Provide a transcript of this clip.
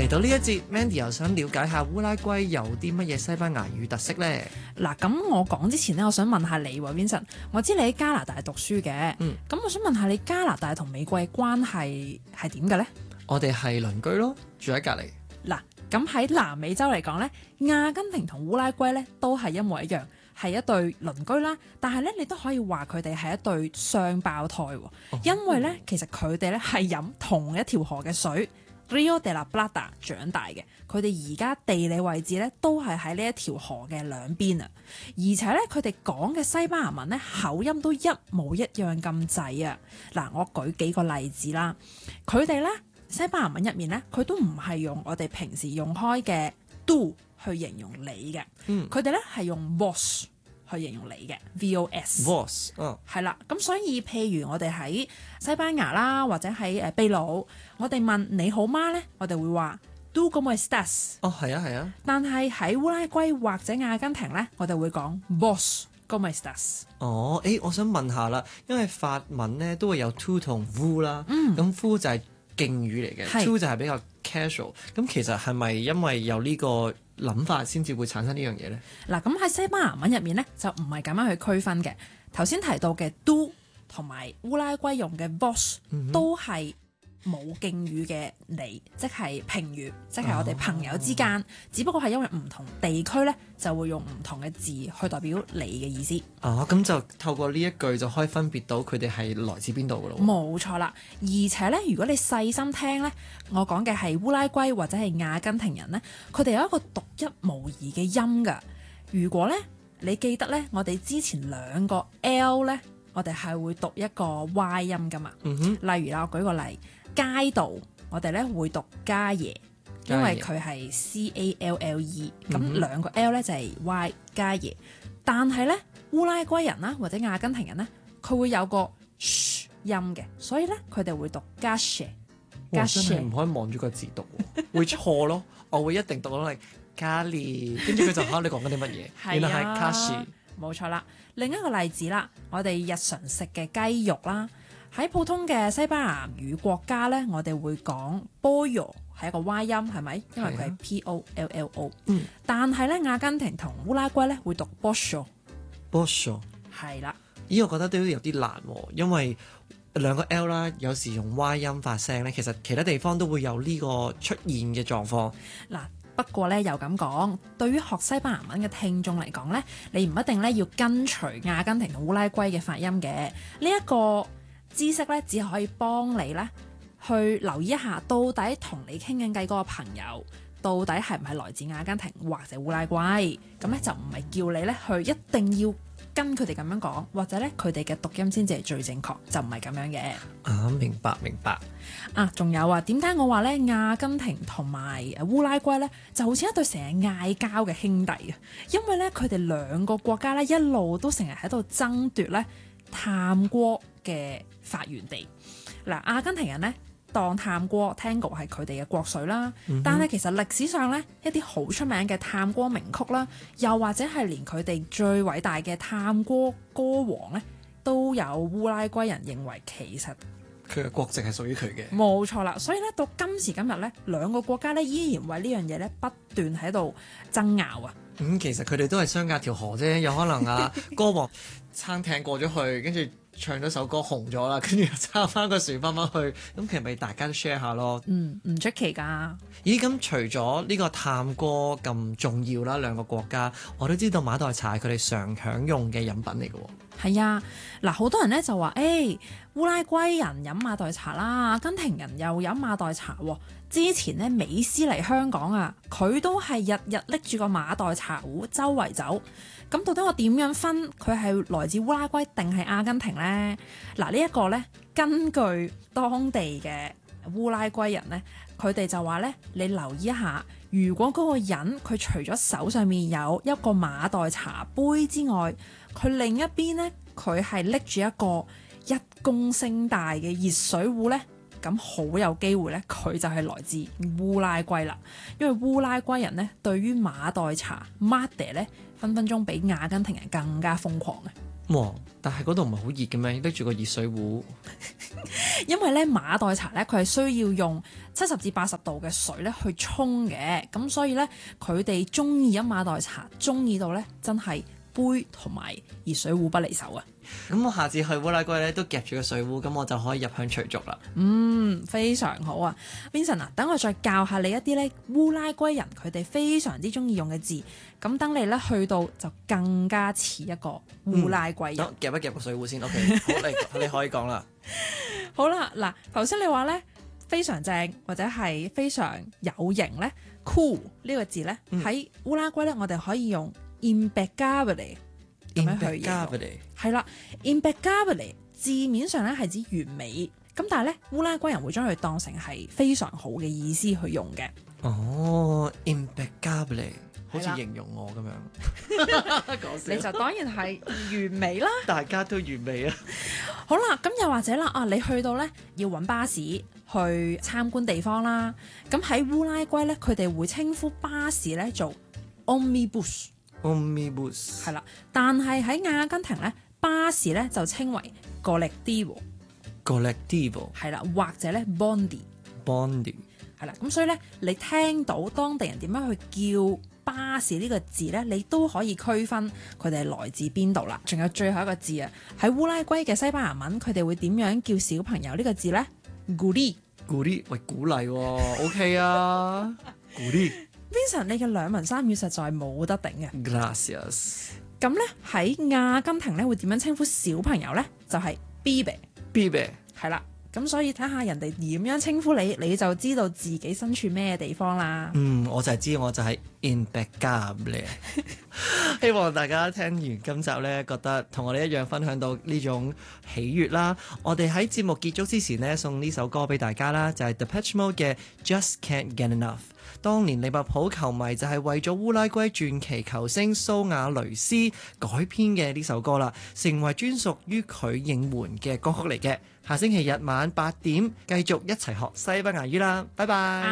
嚟到呢一節 Mandy 又想了解下烏拉圭有啲乜嘢西班牙語特色呢？ 嗱，咁我講之前呢，我想問下你喎 Vincent，我知你喺加拿大讀書嘅，咁我想問下你加拿大同美國嘅關係係點嘅呢？ 我哋係鄰居咯，住喺隔離。 嗱，咁喺南美洲嚟講呢，阿根廷同烏拉圭呢都係一模一樣，係一對鄰居啦。但係呢，你都可以話佢哋係一對雙胞胎喎，因為呢，其實佢哋呢係飲同一條河嘅水。Rio de la Plata 長大嘅，佢哋而家地理位置咧都係喺呢一條河嘅兩邊啊，而且咧佢哋講嘅西班牙文咧口音都一模一樣咁滯啊！嗱，我舉幾個例子啦，佢哋咧西班牙文入面咧，佢都唔係用我哋平時用開嘅 do 去形容你嘅，佢哋咧係用 vos 去形容你嘅 vos， 係啦，咁所以譬如我哋喺西班牙啦，或者喺秘魯，我哋問你好嗎咧，我哋會話 tú cómo estás。 係啊。 但係喺烏拉圭或者阿根廷咧，我哋會講 vos cómo estás。 我想問下啦，因為法文咧都會有 tú 同 vous 啦，咁 vous 就係敬語嚟嘅，tú 就係比較 casual。咁其實係咪因為有呢個諗法先至會產生呢樣嘢呢？ 嗱，咁喺西班牙文入面咧就唔係咁樣去區分嘅。頭先提到嘅 do 同埋烏拉圭用嘅 vos 都係冇敬語嘅你，即係平語，即係我哋朋友之間，只不過係因為唔同地區咧就會用唔同嘅字去代表你嘅意思。 咁就透過呢一句就可以分別到佢哋係來自邊度噶咯？ 冇錯啦，而且咧，如果你細心聽咧，我講嘅係烏拉圭或者係阿根廷人咧，佢哋有一個獨一無二嘅音㗎。如果咧你記得咧，我哋之前兩個 L 咧，我哋係會讀一個 Y 音㗎嘛。例如啦，我舉個例，街道我哋咧會讀家爺，因為佢係 CALLE， 咁兩個 L 咧就係 Y 家爺。但係咧烏拉圭人啦或者阿根廷人咧，佢會有個 sh 音嘅，所以咧佢哋會讀 gache。 真係唔可以望住個字讀，會錯咯。我會一定讀到係 Cali， 跟住佢就考你講緊啲乜嘢，原來係 Cashi。冇錯啦。另一個例子啦，我哋日常食嘅雞肉啦，喺普通嘅西班牙語國家咧，我哋會講 pollo 係一個 Y 音，係咪？因為佢係 POLLO。但係咧，阿根廷同烏拉圭咧會讀 pollo。係啦。 我覺得都有啲難喎，因為兩個 L 啦，有時用 Y 音發聲咧，其實其他地方都會有呢個出現嘅狀況。 嗱，不過咧又咁講，對於學西班牙文嘅聽眾嚟講咧，你唔一定咧要跟隨阿根廷同烏拉圭嘅發音嘅。呢一個知識咧，只可以幫你咧去留意一下，到底同你傾緊偈嗰個朋友，到底係唔係來自阿根廷或者烏拉圭？咁咧就唔係叫你咧去一定要跟佢哋咁樣講，或者咧佢哋嘅讀音先至係最正確，就唔係咁樣嘅。 明白。 仲有啊，點解我話咧阿根廷同埋烏拉圭咧就好似一對成日嗌交嘅兄弟啊？因為咧佢哋兩個國家咧一路都成日喺度爭奪咧探戈嘅發源地。嗱，阿根廷人咧當探戈 Tango 係佢哋嘅國粹啦，但係其實歷史上咧一啲好出名嘅探戈名曲啦，又或者係連佢哋最偉大嘅探戈歌王咧，都有烏拉圭人認為其實佢嘅國籍係屬於佢嘅。 冇錯啦，所以咧到今時今日咧，兩個國家咧依然為呢樣嘢咧不斷喺度爭拗啊。 其實佢哋都係相隔條河啫，有可能歌王撐艇過咗去，跟住唱咗首歌紅咗啦，跟住又揸翻個船翻返去，咁其實咪大家都 share 下咯。 唔出奇㗎。 咦，咁除咗呢個探戈咁重要啦，兩個國家我都知道馬黛茶係佢哋常享用嘅飲品嚟嘅喎。 係啊，嗱，好多人咧就話，烏拉圭人飲馬黛茶啦，阿根廷人又飲馬黛茶喎。之前咧美斯嚟香港啊，佢都係日日拎住個馬黛茶壺周圍走。咁到底我點樣分佢係來自烏拉圭定係阿根廷呢？嗱，呢一個呢，根據當地嘅烏拉圭人呢，佢哋就話呢：你留意一下，如果嗰個人佢除咗手上面有一個馬黛茶杯之外，佢另一邊呢，佢係拎住一個1公升大嘅熱水壺呢，咁好有機會呢，佢就係來自烏拉圭啦。因為烏拉圭人呢，對於馬黛茶 Mate 呢，分分鐘比阿根廷人更加瘋狂嘅。 哇！但係嗰度唔係好熱嘅咩？拎住個熱水壺。 因為咧馬黛茶咧佢係需要用70至80度嘅水咧去沖嘅，咁所以咧佢哋中意飲馬黛茶，中意到咧真係杯同埋熱水壺不離手啊！ 咁我下次去烏拉圭咧都夾住個水壺，咁我就可以入鄉隨俗啦。 非常好啊 Vincent 啊，等我再教下你一啲咧烏拉圭人佢哋非常之中意用嘅字，咁等你咧去到就更加似一個烏拉圭人。 夾一夾個水壺先 ，OK， 好，你可以講啦。 好啦，嗱，頭先你話咧非常正或者係非常有型咧 ，cool 呢個字咧喺烏拉圭咧，我哋可以用 impeccabile 咁樣去形容。係啦 impeccabile 字面上咧係指完美，咁但係咧烏拉圭人會將佢當成係非常好嘅意思去用嘅。 哦 impeccabile 好似形容我咁樣，講笑你就當然係完美啦。 大家都完美啊！ 好啦，咁又或者啦，你去到咧要揾巴士去參觀地方啦。咁喺烏拉圭咧，佢哋會稱呼巴士咧做 omnibus， 係啦。但係喺阿根廷咧，巴士咧就稱為 colectivo， 係啦，或者咧 bondi， 係啦。咁所以咧，你聽到當地人點樣去叫巴士呢個字呢，你都可以區分佢哋係來自邊度啦。仲有最後一個字啊，喺烏拉圭嘅西班牙文，佢哋會點樣叫小朋友呢個字呢？ Guri， 喂，鼓勵喎，OK 啊，Guri。 Vincent， 你嘅兩文三語實在冇得頂嘅。 Gracias。 咁呢，喺阿根廷呢會點樣稱呼小朋友呢？就係 Bibe， 係啦。咁所以睇下人哋點樣稱呼你，你就知道自己身處咩地方啦。 我就係知，我就係 impeccable。希望大家聽完今集呢，覺得同我哋一樣分享到呢種喜悅啦。我哋喺節目結束之前呢，送呢首歌俾大家啦，就係 Depeche Mode 嘅 Just Can't Get Enough。當年利物浦球迷就係為咗烏拉圭傳奇球星蘇亞雷斯改編嘅呢首歌啦，成為專屬於佢應援嘅歌曲嚟嘅。下星期日晚8點繼續一齊學西班牙語啦，拜拜。